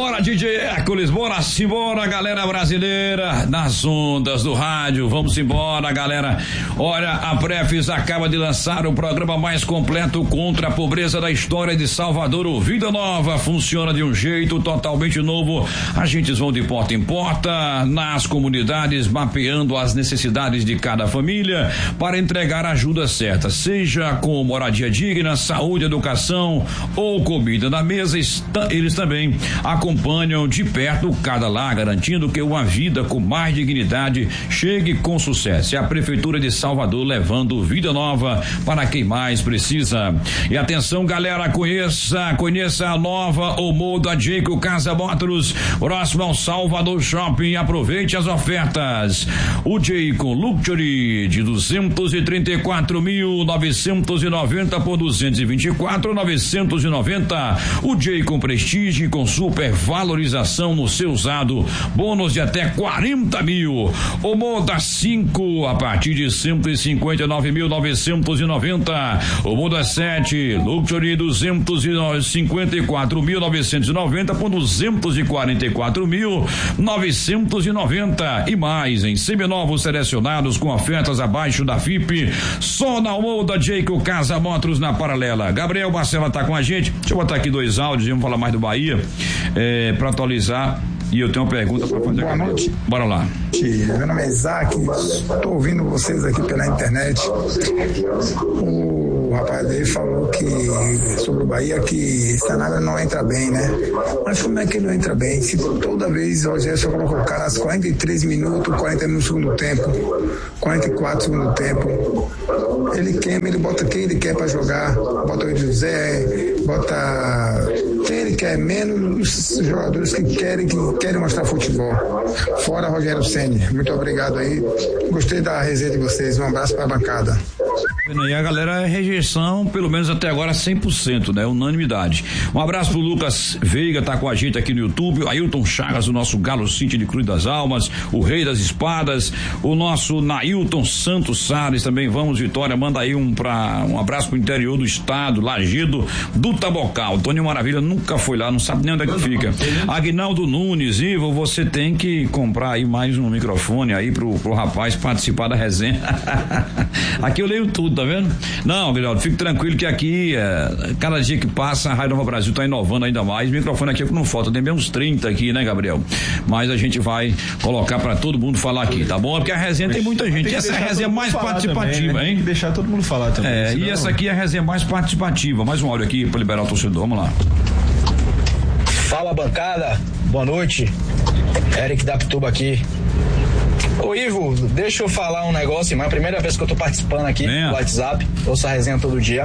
Bora, DJ Hércules, bora simbora, galera brasileira, nas ondas do rádio, vamos embora, galera. Olha, a Prefis acaba de lançar o programa mais completo contra a pobreza da história de Salvador, o Vida Nova. Funciona de um jeito totalmente novo. Agentes vão de porta em porta, nas comunidades, mapeando as necessidades de cada família para entregar a ajuda certa, seja com moradia digna, saúde, educação ou comida na mesa. Eles também acompanham de perto cada lar, garantindo que uma vida com mais dignidade chegue com sucesso. É a Prefeitura de Salvador levando vida nova para quem mais precisa. E atenção, galera, conheça a nova Omo da Jayco Casa Motors, próximo ao Salvador Shopping. Aproveite as ofertas. O Jayco Luxury de 234.990 por 224.990. O Jayco Prestige com super valorização no seu usado, bônus de até 40 mil. O Moda 5 a partir de 159.990. O Moda 7 Luxury 254.990 por 244.990 e mais em seminovos selecionados com ofertas abaixo da FIP. Só na Moda Jayco Casa Motors na Paralela. Gabriel Barcela tá com a gente. Deixa eu botar aqui 2 áudios e vamos falar mais do Bahia, para atualizar. E eu tenho uma pergunta para fazer. Boa noite. Bora lá. Meu nome é Isaac, estou ouvindo vocês aqui pela internet. O rapaz dele falou que sobre o Bahia que Sanabria não entra bem, né? Mas como é que ele não entra bem? Se toda vez o Rogério só colocou o cara às 43 minutos, 40 minutos no segundo tempo, 44 no segundo tempo. Ele queima, ele bota quem ele quer para jogar, bota o José, bota quem ele quer, menos os jogadores que querem mostrar futebol. Fora Rogério Ceni. Muito obrigado aí. Gostei da resenha de vocês. Um abraço para a bancada. E a galera é rejeição, pelo menos até agora 100%, né? Unanimidade. Um abraço pro Lucas Veiga, tá com a gente aqui no YouTube, Ailton Chagas, o nosso Galo City de Cruz das Almas, o Rei das Espadas, o nosso Nailton Santos Salles também. Vamos, Vitória, manda aí um abraço pro interior do estado, Lagedo do Tabocal. Tony Maravilha nunca foi lá, não sabe nem onde é que fica. Aguinaldo Nunes, Ivo, você tem que comprar aí mais um microfone aí pro rapaz participar da resenha. Aqui eu leio tudo, tá vendo? Não, Guilherme, fique tranquilo que aqui, cada dia que passa, a Rádio Nova Brasil tá inovando ainda mais. Microfone aqui não falta, tem bem uns 30 aqui, né, Gabriel? Mas a gente vai colocar pra todo mundo falar aqui, tá bom? Porque a resenha tem muita gente. Essa é a resenha mais participativa, também, né? hein? Tem que deixar todo mundo falar também. Senão... E essa aqui é a resenha mais participativa. Mais um áudio aqui pra liberar o torcedor, vamos lá. Fala, bancada, boa noite. Eric da Pituba aqui. Ô Ivo, deixa eu falar um negócio, mas é a primeira vez que eu tô participando aqui do WhatsApp, ouço a resenha todo dia,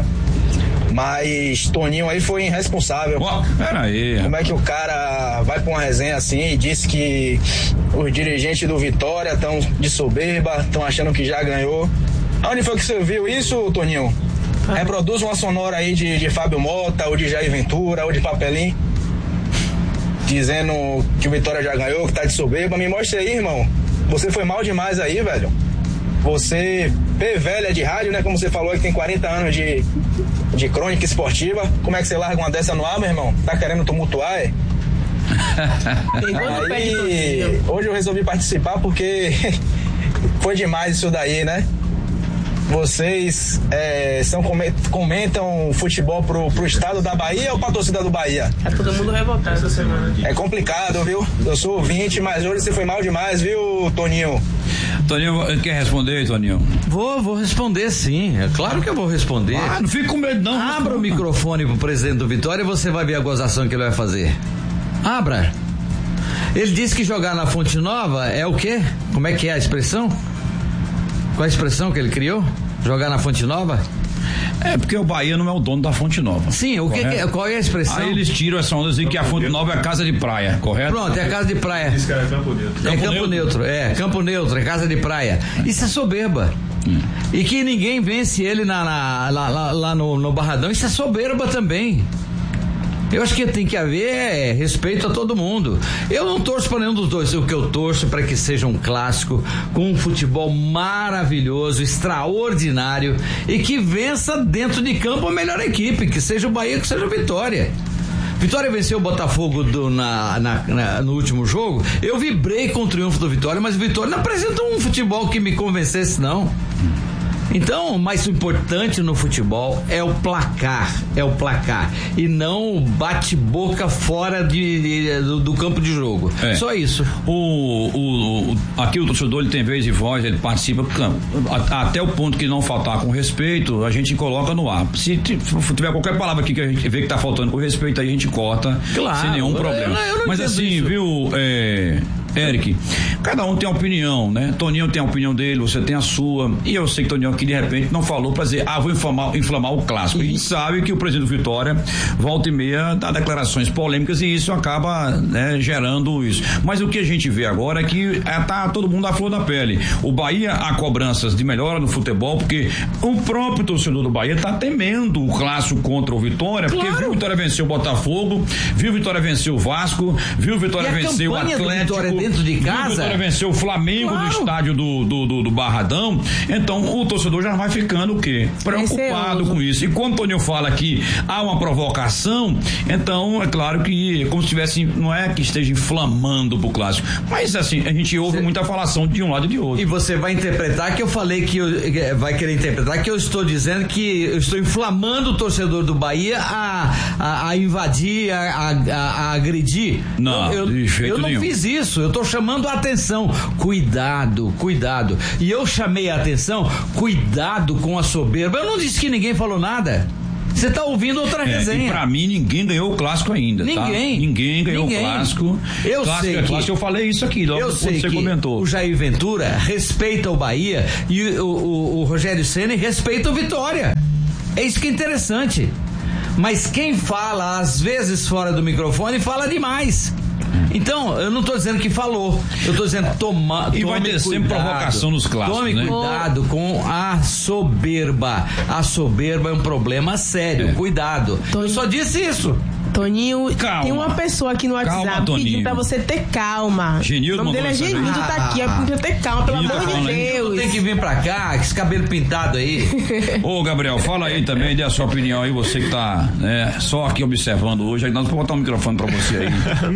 mas Toninho aí foi irresponsável. Pera aí. Como é que o cara vai pra uma resenha assim e diz que os dirigentes do Vitória estão de soberba, estão achando que já ganhou? Onde foi que você viu isso, Toninho? Reproduz uma sonora aí de Fábio Mota, ou de Jair Ventura, ou de Papelinho, dizendo que o Vitória já ganhou, que tá de soberba. Me mostra aí, irmão. Você foi mal demais aí, velho. Você, velha de rádio, né? Como você falou, que tem 40 anos de crônica esportiva. Como é que você larga uma dessa no ar, meu irmão? Tá querendo tumultuar, é? Aí, hoje eu resolvi participar porque foi demais isso daí, né? Vocês comentam futebol pro estado da Bahia ou pra torcida do Bahia? É todo mundo revoltado essa semana. É complicado, viu? Eu sou ouvinte, mas hoje você foi mal demais, viu, Toninho? Toninho, quer responder, Toninho? Vou responder sim, é claro que eu vou responder. Não fica com medo não. Abra o microfone pro presidente do Vitória e você vai ver a gozação que ele vai fazer. Abra. Ele disse que jogar na Fonte Nova é o quê? Como é que é a expressão? Qual a expressão que ele criou? Jogar na Fonte Nova? É porque o Bahia não é o dono da Fonte Nova. Sim, qual é a expressão? Aí eles tiram essa onda assim que a Fonte Nova é a casa de praia, correto? Pronto, é a casa de praia. Diz que era Campo Neutro. É Campo Neutro, Campo Neutro, é casa de praia. Isso é soberba. E que ninguém vence ele lá no Barradão, isso é soberba também. Eu acho que tem que haver respeito a todo mundo. Eu não torço para nenhum dos dois. O que eu torço para que seja um clássico com um futebol maravilhoso, extraordinário e que vença dentro de campo a melhor equipe, que seja o Bahia, que seja o Vitória. Vitória venceu o Botafogo no último jogo. Eu vibrei com o triunfo do Vitória, mas o Vitória não apresentou um futebol que me convencesse, não. Então, mas o importante no futebol é o placar, e não bate-boca fora do campo de jogo. Só isso. Aqui o torcedor, ele tem vez e voz, ele participa, até o ponto que não faltar com respeito, a gente coloca no ar. Se tiver qualquer palavra aqui que a gente vê que tá faltando com respeito, aí a gente corta, claro, sem nenhum problema. Eu não mas assim, isso. Viu, Eric, cada um tem a opinião, né? Toninho tem a opinião dele, você tem a sua, e eu sei que Toninho aqui de repente não falou pra dizer, vou inflamar o clássico. A gente sabe que o presidente do Vitória volta e meia dá declarações polêmicas e isso acaba, né, gerando isso. Mas o que a gente vê agora é que tá todo mundo à flor da pele. O Bahia há cobranças de melhora no futebol, porque o próprio torcedor do Bahia tá temendo o clássico contra o Vitória, claro. Porque viu o Vitória vencer o Botafogo, viu o Vitória vencer o Vasco, viu o Vitória vencer o Atlético, dentro de casa. O Vitória venceu o Flamengo, claro. No estádio do Barradão. Então o torcedor já vai ficando o quê? Preocupado com isso. E quando o Toninho fala que há uma provocação, então é claro que como se tivesse, não é que esteja inflamando pro clássico, mas assim, a gente ouve muita falação de um lado e de outro. E você vai interpretar que eu falei vai querer interpretar que eu estou dizendo que eu estou inflamando o torcedor do Bahia a invadir, a agredir. Não, de jeito nenhum. Eu não fiz isso, eu tô chamando a atenção, cuidado, e eu chamei a atenção, cuidado com a soberba. Eu não disse que ninguém falou nada. Você tá ouvindo outra resenha. E pra mim ninguém ganhou o clássico ainda. Ninguém ganhou o clássico. Eu falei isso aqui logo quando você comentou. O Jair Ventura respeita o Bahia e o Rogério Ceni respeita o Vitória. É isso que é interessante. Mas quem fala às vezes fora do microfone fala demais. Então, eu não estou dizendo que falou, eu estou dizendo e vai ter sempre provocação nos clássicos. Tome cuidado com a soberba. A soberba é um problema sério. Cuidado. Eu só disse isso. Toninho, calma. Tem uma pessoa aqui no WhatsApp pedindo pra você ter calma. Genildo, o nome dele é Genildo, tá aqui, é pra ter calma, pelo amor de Deus. Tem que vir pra cá, com esse cabelo pintado aí. Ô, Gabriel, fala aí também, dê a sua opinião aí, você que tá só aqui observando hoje, aí nós vamos botar um microfone pra você aí.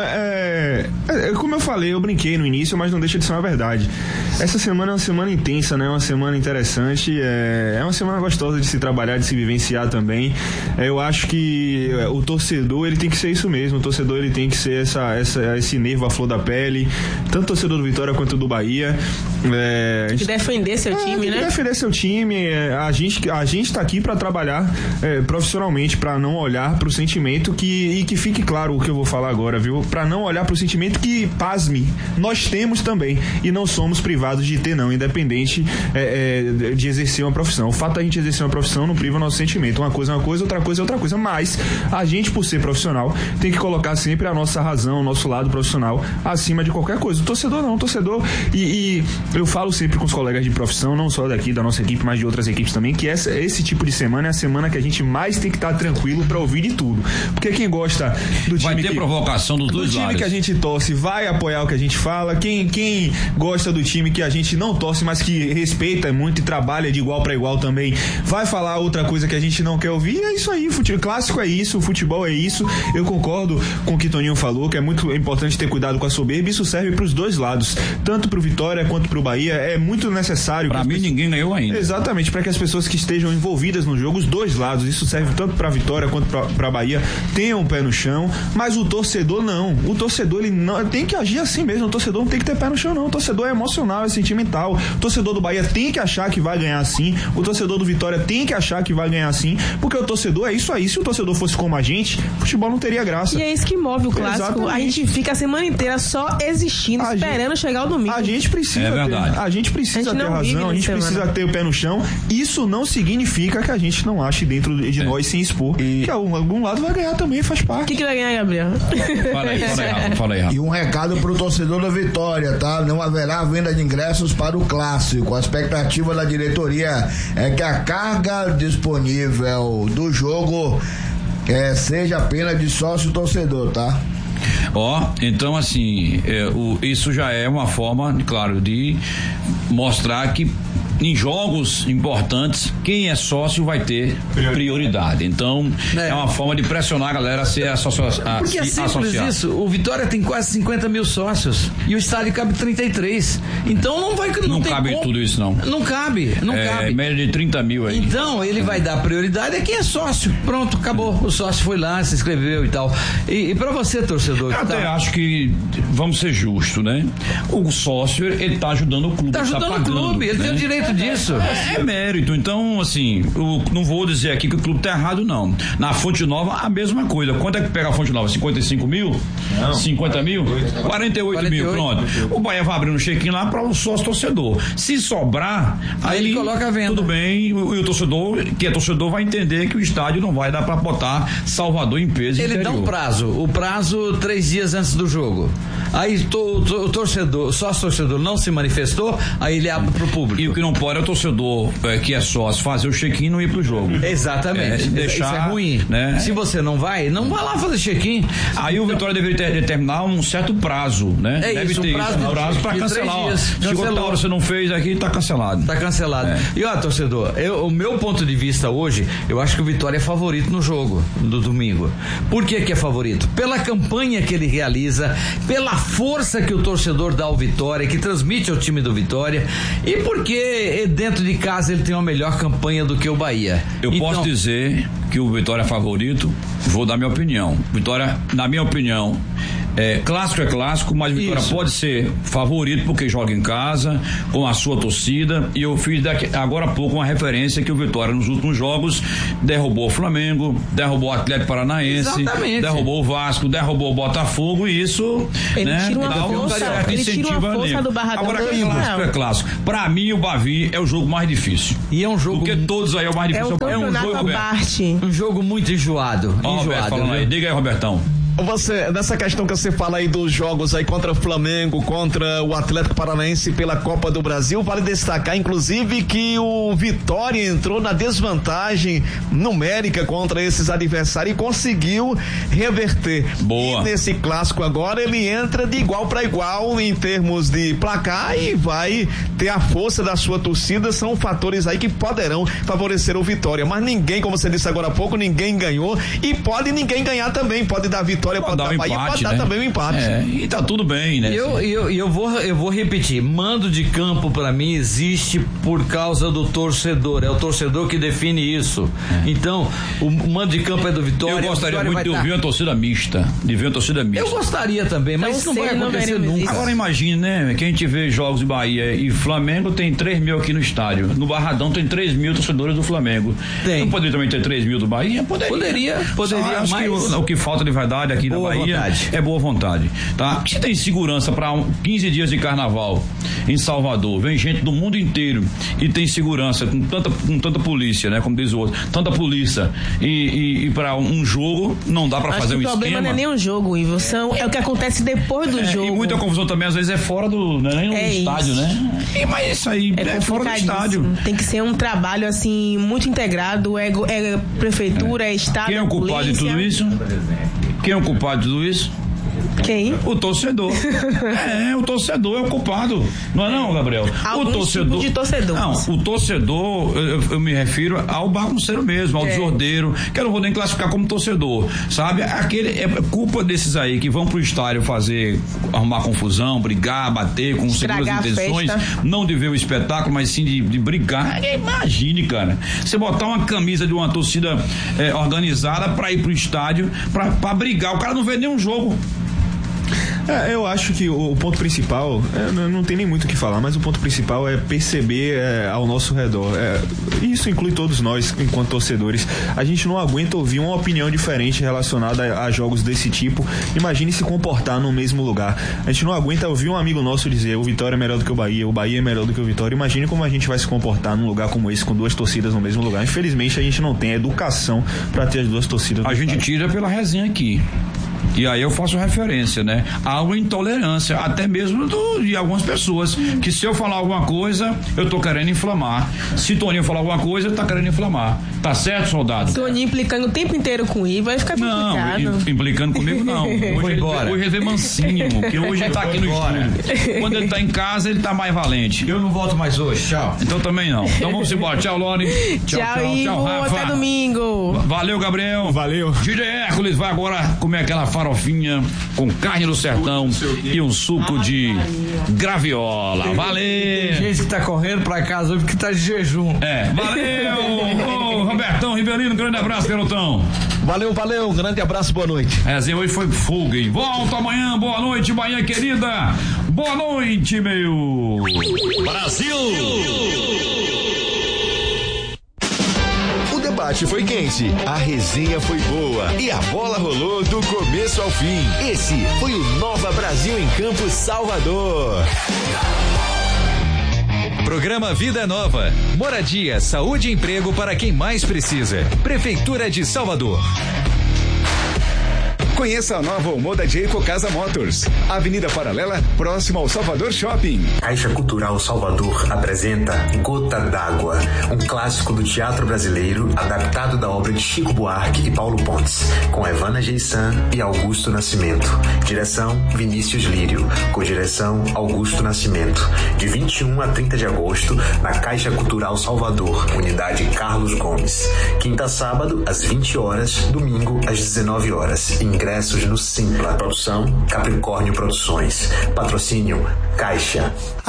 Não, como eu falei, eu brinquei no início, mas não deixa de ser uma verdade. Essa semana é uma semana intensa, né? Uma semana interessante, é uma semana gostosa de se trabalhar, de se vivenciar também. Eu acho que o torcedor, ele tem que ser isso mesmo. O torcedor, ele tem que ser esse nervo à flor da pele, tanto o torcedor do Vitória quanto do Bahia. Tem que defender seu time, né? Defender seu time. A gente tá aqui para trabalhar profissionalmente, para não olhar pro sentimento e que fique claro o que eu vou falar agora, viu? Para não olhar pro sentimento que, pasme, nós temos também e não somos privados de ter, não, independente de exercer uma profissão. O fato da gente exercer uma profissão não priva o nosso sentimento. Uma coisa é uma coisa, outra coisa é outra coisa, mas a gente, por ser profissional, tem que colocar sempre a nossa razão, o nosso lado profissional acima de qualquer coisa. O torcedor não, o torcedor, e eu falo sempre com os colegas de profissão, não só daqui da nossa equipe, mas de outras equipes também, que esse tipo de semana é a semana que a gente mais tem que estar tranquilo pra ouvir de tudo, porque quem gosta do time, vai ter provocação dos dois lados, que a gente torce vai apoiar o que a gente fala, quem gosta do time que a gente não torce, mas que respeita muito e trabalha de igual pra igual também, vai falar outra coisa que a gente não quer ouvir. É isso aí, clássico é isso, futebol é isso. Eu concordo com o que Toninho falou, que é muito importante ter cuidado com a soberba. Isso serve para os dois lados, tanto pro Vitória quanto pro Bahia. É muito necessário. Pra mim, ninguém ganhou ainda. Exatamente, para que as pessoas que estejam envolvidas no jogo, os dois lados, isso serve tanto pra Vitória quanto pra Bahia, tenham o pé no chão, mas o torcedor não. O torcedor, ele não tem que agir assim mesmo. O torcedor não tem que ter pé no chão, não. O torcedor é emocional, é sentimental. O torcedor do Bahia tem que achar que vai ganhar assim. O torcedor do Vitória tem que achar que vai ganhar assim, porque o torcedor é isso aí. Se o torcedor fosse como a gente, o futebol não teria graça. E é isso que move o clássico. Exatamente. A gente fica a semana inteira só existindo, esperando chegar o domingo. A gente precisa ter razão, a gente precisa ter o pé no chão. Isso não significa que a gente não ache dentro de nós sem expor. Que algum lado vai ganhar também, faz parte. O que vai ganhar, Gabriel? Fala aí, Rafa. E um recado pro torcedor da Vitória, tá? Não haverá venda de ingressos para o clássico. A expectativa da diretoria é que a carga disponível do jogo seja apenas de sócio torcedor, tá? Então assim, isso já é uma forma, claro, de mostrar que em jogos importantes, quem é sócio vai ter prioridade. Então, é uma forma de pressionar a galera a se associar. Porque é simples isso. O Vitória tem quase 50 mil sócios e o estádio cabe 33. Então não cabe tudo isso, não. Não cabe. Em média de 30 mil aí. Então, ele vai dar prioridade a quem é sócio. Pronto, acabou. O sócio foi lá, se inscreveu e tal. E pra você, torcedor? Eu até acho que vamos ser justos, né? O sócio, ele tá ajudando o clube. Tá ajudando o clube, ele tem o direito disso. É mérito. Então, assim, eu não vou dizer aqui que o clube tá errado, não. Na Fonte Nova, a mesma coisa. Quanto é que pega a Fonte Nova? 55 mil? Não. 50 mil? 48 mil, pronto. O Bahia vai abrir um check-in lá para o sócio torcedor. Se sobrar, aí ele coloca a venda. Tudo bem, e o torcedor, que é torcedor, vai entender que o estádio não vai dar para botar Salvador em peso. Ele dá um prazo. O prazo 3 dias antes do jogo. Aí o torcedor, o sócio torcedor não se manifestou, aí ele abre pro público. E o que não pode é o torcedor que é sócio fazer o check-in e não ir pro jogo. Exatamente. Deixar, isso é ruim. Né? Se você não vai lá fazer check-in. Aí o Vitória deveria determinar um certo prazo, né? Deve ter um prazo para cancelar. Chegou a hora, você não fez aqui, tá cancelado. Tá cancelado. E ó, torcedor, o meu ponto de vista hoje, eu acho que o Vitória é favorito no jogo do domingo. Por que é favorito? Pela campanha que ele realiza, pela força que o torcedor dá ao Vitória, que transmite ao time do Vitória, e porque dentro de casa ele tem uma melhor campanha do que o Bahia. Eu posso dizer que o Vitória é favorito, vou dar minha opinião. Vitória, na minha opinião, clássico é clássico, mas Vitória pode ser favorito porque joga em casa, com a sua torcida, e eu fiz agora há pouco uma referência que o Vitória nos últimos jogos derrubou o Flamengo, derrubou o Atlético Paranaense, derrubou o Vasco, derrubou o Botafogo, e isso ele tira uma força do Barradão. Agora clássico é clássico. Pra mim o Bavi é o jogo mais difícil. E é um jogo porque todos aí é o mais difícil. É um jogo parte. Um jogo muito enjoado. Aí. Diga aí, Robertão. Nessa questão que você fala aí dos jogos aí contra o Flamengo, contra o Atlético Paranaense pela Copa do Brasil, vale destacar inclusive que o Vitória entrou na desvantagem numérica contra esses adversários e conseguiu reverter. Boa. E nesse clássico agora ele entra de igual para igual em termos de placar e vai ter a força da sua torcida, são fatores aí que poderão favorecer o Vitória, mas ninguém, como você disse agora há pouco, ninguém ganhou e pode ninguém ganhar também, pode dar vitória, pode dar Bahia, pode dar também um empate. E tá tudo bem, né? Eu vou repetir, mando de campo pra mim existe por causa do torcedor, é o torcedor que define isso. Então, o mando de campo é do Vitória. Eu gostaria muito de ouvir uma torcida mista, Eu gostaria também, mas isso não vai acontecer nunca. Agora imagine, né, que a gente vê jogos de Bahia e Flamengo tem 3 mil aqui no estádio, no Barradão tem 3 mil torcedores do Flamengo. Não poderia também ter 3 mil do Bahia? Poderia, mas o que falta de verdade aqui na Bahia é boa vontade, tá? Se tem segurança para 15 dias de carnaval em Salvador, vem gente do mundo inteiro e tem segurança com tanta polícia, né? Como diz o outro, tanta polícia e para um jogo não dá para fazer um esquema. O problema não é nem um jogo, Ivo, é o que acontece depois do jogo. E muita confusão também às vezes é fora do, não é nem no estádio, né? Mas isso aí é fora do estádio. Tem que ser um trabalho assim muito integrado, é prefeitura, é estado, Quem é o culpado de tudo isso? Quem é o culpado de tudo isso? Quem? O torcedor. O torcedor é o culpado. Não é não, Gabriel? O torcedor. Tipo de torcedor. Não, o torcedor, eu me refiro ao bagunceiro mesmo, ao desordeiro, que eu não vou nem classificar como torcedor, sabe? É culpa desses aí que vão pro estádio arrumar confusão, brigar, bater com seguras intenções, não de ver o espetáculo, mas sim de brigar. Imagine, cara, você botar uma camisa de uma torcida organizada pra ir pro estádio pra brigar, o cara não vê nenhum jogo. Eu acho que o ponto principal, não tem nem muito o que falar, mas o ponto principal é perceber ao nosso redor. Isso inclui todos nós, enquanto torcedores. A gente não aguenta ouvir uma opinião diferente relacionada a jogos desse tipo. Imagine se comportar no mesmo lugar. A gente não aguenta ouvir um amigo nosso dizer o Vitória é melhor do que o Bahia é melhor do que o Vitória. Imagine como a gente vai se comportar num lugar como esse, com duas torcidas no mesmo lugar. Infelizmente, a gente não tem educação para ter as duas torcidas. A gente tira pela resenha aqui. E aí eu faço referência, né? Há uma intolerância, até mesmo de algumas pessoas, que se eu falar alguma coisa, eu tô querendo inflamar. Se Toninho falar alguma coisa, tá querendo inflamar. Tá certo, soldado? Toninho implicando o tempo inteiro com ele, vai ficar complicado. Não, implicando comigo não. Hoje ele vem mansinho, porque hoje ele tá aqui no estúdio. Quando ele tá em casa, ele tá mais valente. Eu não volto mais hoje, tchau. Então também não. Então vamos embora. Tchau, Lore. Tchau, Rafa. Até domingo. Valeu, Gabriel. Valeu. DJ Hércules vai agora comer aquela farofinha com carne do sertão e um suco de graviola. Valeu. Tem gente que tá correndo pra casa hoje porque tá de jejum. Valeu. Robertão Rivelino, grande abraço, garotão. Valeu, grande abraço, boa noite. Zé, hoje foi fogo, hein? Volta amanhã, boa noite, Bahia querida. Boa noite, meu Brasil. O debate foi quente, a resenha foi boa e a bola rolou do começo ao fim. Esse foi o Nova Brasil em Campo Salvador. Programa Vida Nova. Moradia, saúde e emprego para quem mais precisa. Prefeitura de Salvador. Conheça a nova Omoda de Ecocasa Motors. Avenida Paralela, próximo ao Salvador Shopping. Caixa Cultural Salvador apresenta Gota d'Água, um clássico do teatro brasileiro adaptado da obra de Chico Buarque e Paulo Pontes, com Evana Geissan e Augusto Nascimento. Direção Vinícius Lírio, co-direção Augusto Nascimento. De 21 a 30 de agosto, na Caixa Cultural Salvador, unidade Carlos Gomes. Quinta a sábado, às 20 horas, domingo, às 19 horas. Ingressos no Simpla. Produção Capricórnio Produções. Patrocínio Caixa.